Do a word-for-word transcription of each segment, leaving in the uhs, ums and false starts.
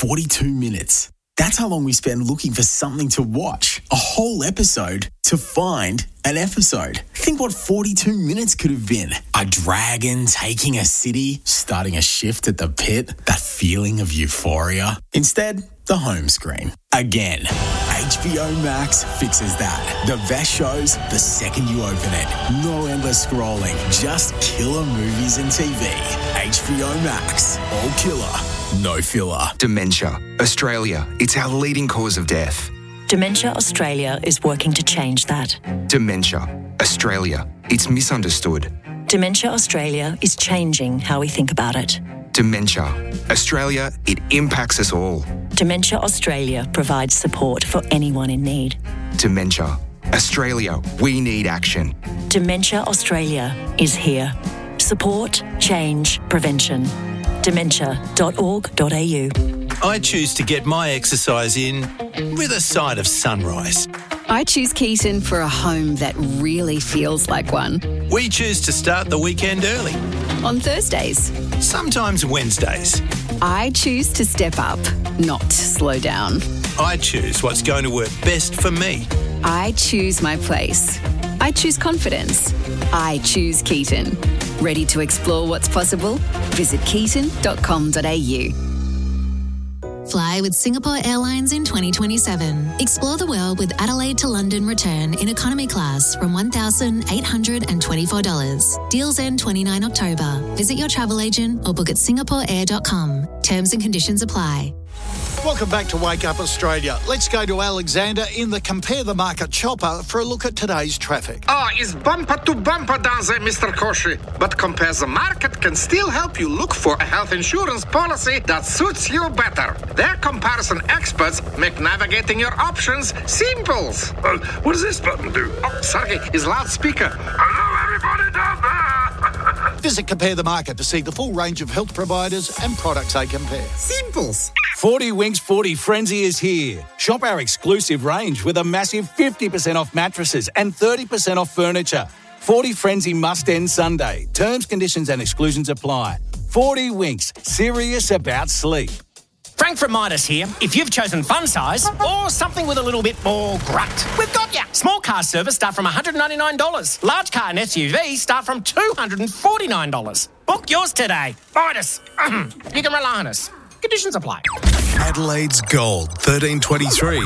forty-two minutes. That's how long we spend looking for something to watch. A whole episode to find an episode. Think what forty-two minutes could have been. A dragon taking a city, starting a shift at the pit, that feeling of euphoria. Instead, the home screen. Again, H B O Max fixes that. The best shows the second you open it. No endless scrolling, just killer movies and T V. H B O Max. All killer, no filler. Dementia. Australia. It's our leading cause of death. Dementia Australia is working to change that. Dementia. Australia. It's misunderstood. Dementia Australia is changing how we think about it. Dementia. Australia, it impacts us all. Dementia Australia provides support for anyone in need. Dementia. Australia, we need action. Dementia Australia is here. Support, change, prevention. dementia dot org dot a u. I choose to get my exercise in with a side of sunrise. I choose Keaton for a home that really feels like one. We choose to start the weekend early. On Thursdays. Sometimes Wednesdays. I choose to step up, not slow down. I choose what's going to work best for me. I choose my place. I choose confidence. I choose Keaton. Ready to explore what's possible? Visit keaton dot com dot a u. Fly with Singapore Airlines in twenty twenty-seven. Explore the world with Adelaide to London return in economy class from one thousand eight hundred twenty-four dollars. Deals end the twenty-ninth of October. Visit your travel agent or book at singapore air dot com. Terms and conditions apply. Welcome back to Wake Up Australia. Let's go to Alexander in the Compare the Market chopper for a look at today's traffic. Ah, oh, it's bumper to bumper down there, Mister Koshi. But Compare the Market can still help you look for a health insurance policy that suits you better. Their comparison experts make navigating your options simple. Uh, what does this button do? Oh, sorry, it's loudspeaker. Hello, everybody down there. Visit Compare the Market to see the full range of health providers and products they compare. Simples. forty Winks forty Frenzy is here. Shop our exclusive range with a massive fifty percent off mattresses and thirty percent off furniture. forty Frenzy must end Sunday. Terms, conditions and exclusions apply. forty Winks, serious about sleep. Frank from Midas here. If you've chosen fun size or something with a little bit more grunt, we've got ya. Small car service start from one hundred ninety-nine dollars. Large car and S U V start from two hundred forty-nine dollars. Book yours today. Midas. You can rely on us. Conditions apply. Adelaide's Gold, thirteen twenty-three.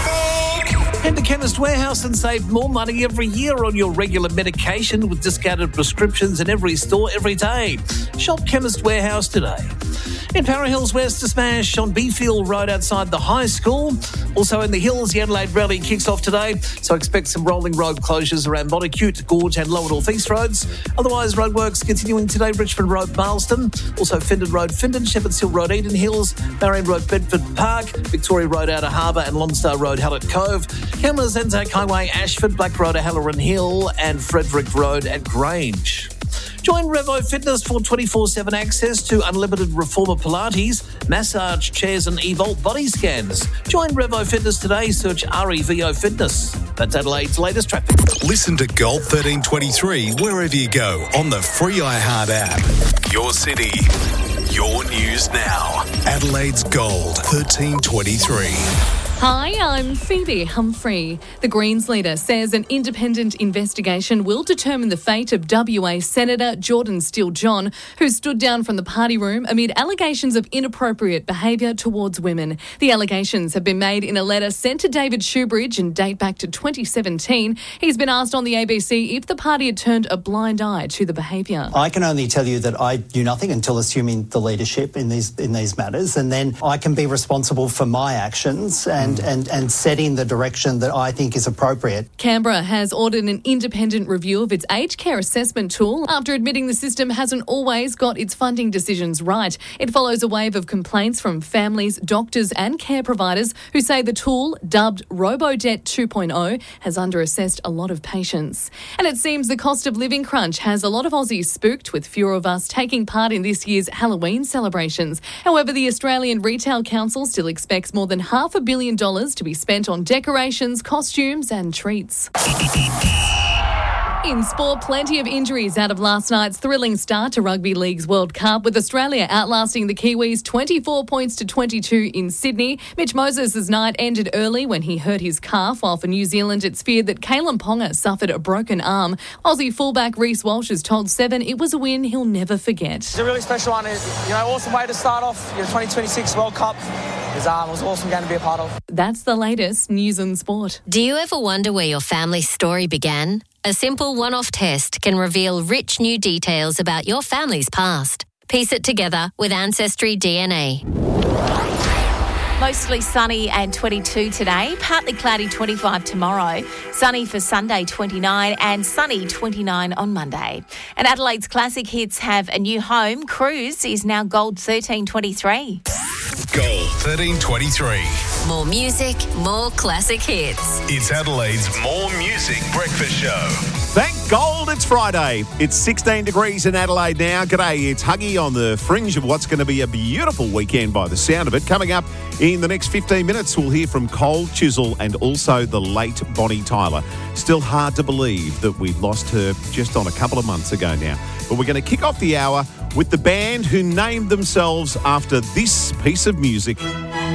Head to Chemist Warehouse and save more money every year on your regular medication with discounted prescriptions in every store every day. Shop Chemist Warehouse today. In Para Hills West to Smash on Beefield Road outside the high school. Also in the Hills, the Adelaide Rally kicks off today, so expect some rolling road closures around Montacute, Gorge and Lower North East roads. Otherwise, roadworks continuing today, Richmond Road, Barlston. Also Findon Road, Findon, Shepherds Hill Road, Eden Hills, Marion Road, Bedford Park, Victoria Road, Outer Harbour and Longstar Road, Hallett Cove. Cameras, Anzac Highway, Ashford, Black Road, Halloran Hill and Frederick Road at Grange. Join Revo Fitness for twenty-four seven access to unlimited reformer Pilates, massage chairs and Evolt body scans. Join Revo Fitness today. Search R E V O Fitness. That's Adelaide's latest traffic. Listen to Gold thirteen twenty-three wherever you go on the free iHeart app. Your city, your news now. Adelaide's Gold thirteen twenty-three. Hi, I'm Phoebe Humphrey. The Greens leader says an independent investigation will determine the fate of W A Senator Jordan Steele-John, who stood down from the party room amid allegations of inappropriate behaviour towards women. The allegations have been made in a letter sent to David Shoebridge and date back to twenty seventeen. He's been asked on the A B C if the party had turned a blind eye to the behaviour. I can only tell you that I do nothing until assuming the leadership in these in these matters, and then I can be responsible for my actions and And, and setting the direction that I think is appropriate. Canberra has ordered an independent review of its aged care assessment tool after admitting the system hasn't always got its funding decisions right. It follows a wave of complaints from families, doctors and care providers who say the tool, dubbed RoboDebt two point oh, has underassessed a lot of patients. And it seems the cost of living crunch has a lot of Aussies spooked, with fewer of us taking part in this year's Halloween celebrations. However, the Australian Retail Council still expects more than half a billion dollars to be spent on decorations, costumes and treats. In sport, plenty of injuries out of last night's thrilling start to Rugby League's World Cup, with Australia outlasting the Kiwis twenty-four points to twenty-two in Sydney. Mitch Moses' night ended early when he hurt his calf, while for New Zealand it's feared that Kalen Ponga suffered a broken arm. Aussie fullback Reece Walsh has told Seven it was a win he'll never forget. It's a really special one. You know, awesome way to start off your twenty twenty-six World Cup. It was, um, it was an awesome game to be a part of. That's the latest news and sport. Do you ever wonder where your family's story began? A simple one-off test can reveal rich new details about your family's past. Piece it together with Ancestry D N A. Mostly sunny and twenty-two today, partly cloudy twenty-five tomorrow, sunny for Sunday twenty-nine and sunny twenty-nine on Monday. And Adelaide's classic hits have a new home. Cruise is now Gold thirteen twenty-three. Gold thirteen twenty-three. More music, more classic hits. It's Adelaide's More Music Breakfast Show. Thank Gold, it's Friday. It's sixteen degrees in Adelaide now. G'day, it's Huggy on the fringe of what's going to be a beautiful weekend by the sound of it. Coming up in the next fifteen minutes, we'll hear from Cole Chisel and also the late Bonnie Tyler. Still hard to believe that we lost her just on a couple of months ago now. But we're going to kick off the hour with the band who named themselves after this piece of music.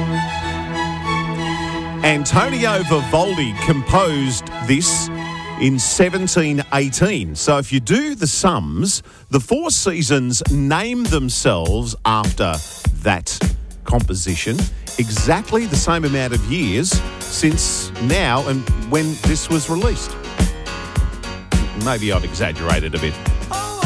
Antonio Vivaldi composed this in seventeen eighteen. So if you do the sums, the Four Seasons name themselves after that composition. Exactly the same amount of years since now and when this was released. Maybe I've exaggerated a bit.